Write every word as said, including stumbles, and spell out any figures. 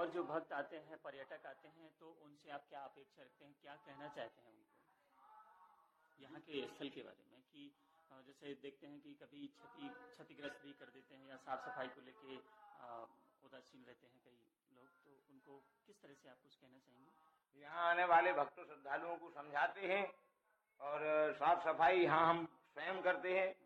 और जो भक्त आते हैं, पर्यटक आते हैं, तो उनसे आप क्या अपेक्षा रखते हैं, क्या कहना चाहते हैं उनको यहाँ के स्थल के बारे में? कि जैसे देखते हैं कि कभी क्षति क्षतिग्रस्त भी कर देते हैं या साफ सफाई को लेके उदासीन रहते हैं कई लोग, तो उनको किस तरह से आप कुछ कहना चाहेंगे? यहाँ आने वाले भक्तों श्रद्धालुओं को समझाते हैं और साफ सफाई यहाँ हम स्वयं करते हैं,